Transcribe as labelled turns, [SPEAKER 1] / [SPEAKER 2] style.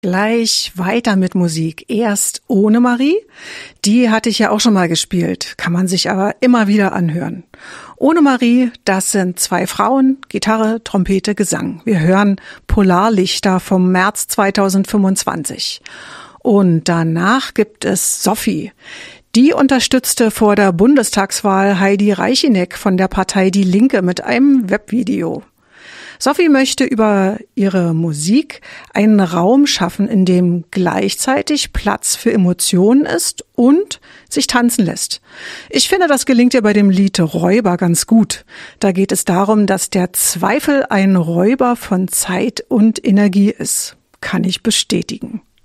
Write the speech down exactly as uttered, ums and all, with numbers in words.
[SPEAKER 1] Gleich weiter mit Musik. Erst ohne Marie. Die hatte ich ja auch schon mal gespielt, kann man sich aber immer wieder anhören. Ohne Marie, das sind zwei Frauen, Gitarre, Trompete, Gesang. Wir hören Polarlichter vom März zweitausendfünfundzwanzig. Und danach gibt es Sophie. Die unterstützte vor der Bundestagswahl Heidi Reicheneck von der Partei Die Linke mit einem Webvideo. Sophie möchte über ihre Musik einen Raum schaffen, in dem gleichzeitig Platz für Emotionen ist und sich tanzen lässt. Ich finde, das gelingt ihr bei dem Lied Räuber ganz gut. Da geht es darum, dass der Zweifel ein Räuber von Zeit und Energie ist. Kann ich bestätigen.